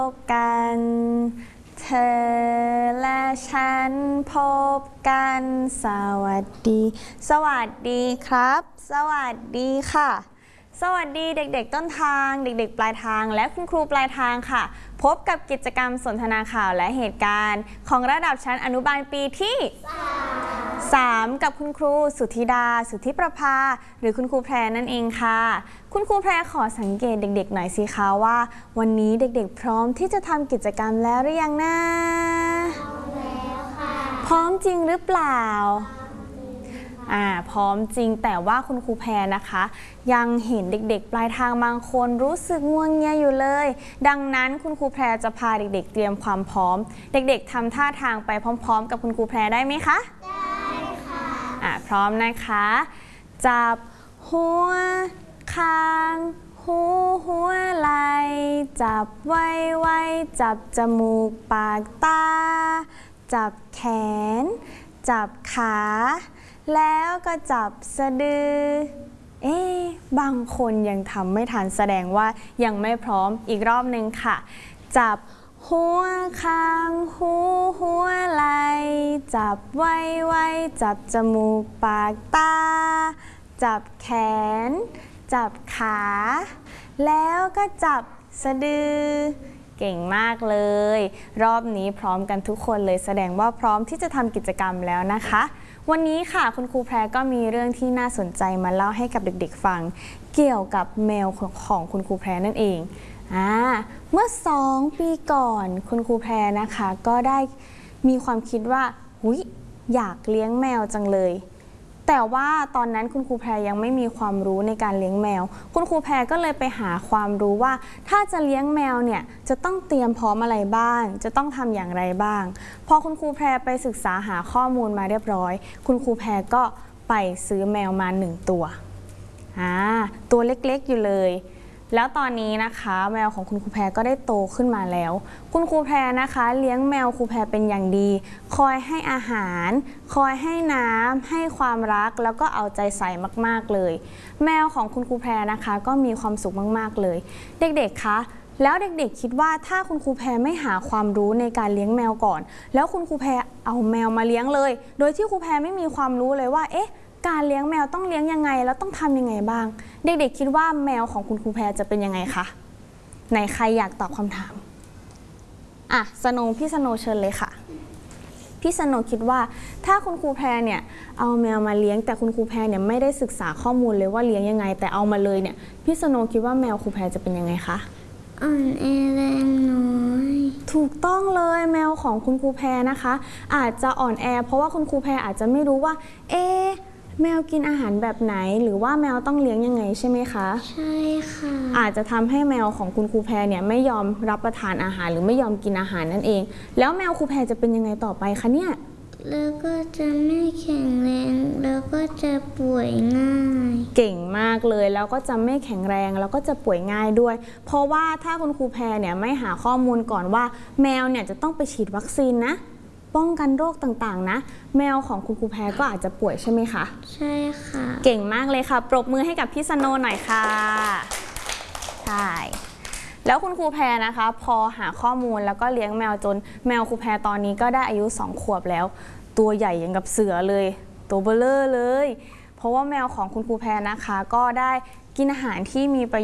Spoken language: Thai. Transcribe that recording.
พบกันเธอและฉันพบกันสวัสดีครับ สวัสดีค่ะสวัสดีเด็กๆต้นทางเด็กๆปลายทางและคุณครูปลายทางค่ะพบกับกิจกรรมสนทนาข่าวและเหตุการณ์ของระดับชั้นอนุบาลปีที่3กับคุณครูสุธิดาสุทธิประภาหรือคุณครูแพรนั่นเองค่ะคุณครูแพรขอสังเกตเด็กๆหน่อยสิคะว่าวันนี้เด็กๆพร้อมที่จะทำกิจกรรมแล้วหรือยังนะพร้อมแล้วค่ะพร้อมจริงหรือเปล่าพร้อมจริงแต่ว่าคุณครูแพรนะคะยังเห็นเด็กๆปลายทางบางคนรู้สึกง่วงเงียอยู่เลยดังนั้นคุณครูแพรจะพาเด็กๆเตรียมความพร้อมเด็กๆทำท่าทางไปพร้อมๆกับคุณครูแพรได้ไหมคะได้ค่ะพร้อมนะคะจับหัวคางหัวไหล่จับไว้จับจมูกปากตาจับแขนจับขาแล้วก็จับสะดือบางคนยังทำไม่ทันแสดงว่ายังไม่พร้อมอีกรอบนึงค่ะจับหัวคางหัวไหล่จับไว้จับจมูกปากตาจับแขนจับขาแล้วก็จับสะดือเก่งมากเลยรอบนี้พร้อมกันทุกคนเลยแสดงว่าพร้อมที่จะทำกิจกรรมแล้วนะคะวันนี้ค่ะคุณครูแพรก็มีเรื่องที่น่าสนใจมาเล่าให้กับเด็กๆฟังเกี่ยวกับแมวของคุณครูแพรนั่นเองเมื่อ2 ปีก่อนคุณครูแพรนะคะก็ได้มีความคิดว่าอยากเลี้ยงแมวจังเลยแต่ว่าตอนนั้นคุณครูแพรยังไม่มีความรู้ในการเลี้ยงแมวคุณครูแพรก็เลยไปหาความรู้ว่าถ้าจะเลี้ยงแมวเนี่ยจะต้องเตรียมพร้อมอะไรบ้างจะต้องทำอย่างไรบ้างพอคุณครูแพรไปศึกษาหาข้อมูลมาเรียบร้อยคุณครูแพรก็ไปซื้อแมวมา1 ตัวตัวเล็กๆอยู่เลยแล้วตอนนี้นะคะแมวของคุณครูแพรก็ได้โตขึ้นมาแล้วคุณครูแพรนะคะเลี้ยงแมวครูแพรเป็นอย่างดีคอยให้อาหารคอยให้น้ำให้ความรักแล้วก็เอาใจใส่มากๆเลยแมวของคุณครูแพรนะคะก็มีความสุขมากๆเลยเด็กๆคะแล้วเด็กๆคิดว่าถ้าคุณครูแพรไม่หาความรู้ในการเลี้ยงแมวก่อนแล้วคุณครูแพรเอาแมวมาเลี้ยงเลยโดยที่ครูแพรไม่มีความรู้เลยว่าการเลี้ยงแมวต้องเลี้ยงยังไงแล้วต้องทำยังไงบ้างเด็กๆคิดว่าแมวของคุณครูแพรจะเป็นยังไงคะไหนใครอยากตอบคำถามพี่สโนเชิญเลยค่ะพี่สโนคิดว่าถ้าคุณครูแพรเนี่ยเอาแมวมาเลี้ยงแต่คุณครูแพรเนี่ยไม่ได้ศึกษาข้อมูลเลยว่าเลี้ยงยังไงแต่เอามาเลยเนี่ยพี่สโนคิดว่าแมวครูแพรจะเป็นยังไงคะอ่อนแอแรงน้อยถูกต้องเลยแมวของคุณครูแพรนะคะอาจจะอ่อนแอเพราะว่าคุณครูแพรอาจจะไม่รู้ว่าแมวกินอาหารแบบไหนหรือว่าแมวต้องเลี้ยงยังไงใช่ไหมคะใช่ค่ะอาจจะทำให้แมวของคุณครูแพรเนี่ยไม่ยอมรับประทานอาหารหรือไม่ยอมกินอาหารนั่นเองแล้วแมวครูแพรจะเป็นยังไงต่อไปคะเนี่ยแล้วก็จะไม่แข็งแรงแล้วก็จะป่วยง่ายเก่งมากเลยแล้วก็จะไม่แข็งแรงแล้วก็จะป่วยง่ายด้วยเพราะว่าถ้าคุณครูแพรเนี่ยไม่หาข้อมูลก่อนว่าแมวเนี่ยจะต้องไปฉีดวัคซีนนะป้องกันโรคต่างๆนะแมวของคุณครูแพรก็อาจจะป่วยใช่ไหมคะใช่ค่ะเก่งมากเลยค่ะปรบมือให้กับพี่สโนหน่อยค่ะใช่แล้วคุณครูแพรนะคะพอหาข้อมูลแล้วก็เลี้ยงแมวจนแมวครูแพรตอนนี้ก็ได้อายุ2 ขวบแล้วตัวใหญ่อย่างกับเสือเลยตัวเบ้อเร่อเลยเพราะว่าแมวของคุณครูแพรนะคะก็ได้กินอาหารที่มีประโยชน์